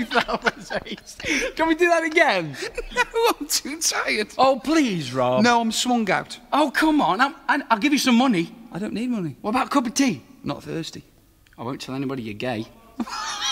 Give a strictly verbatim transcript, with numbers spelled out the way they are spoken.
That was ace. Can we do that again? No, I'm too tired. Oh, please, Rob. No, I'm swung out. Oh, come on. I'm, I, I'll give you some money. I don't need money. What about a cup of tea? Not thirsty. I won't tell anybody you're gay.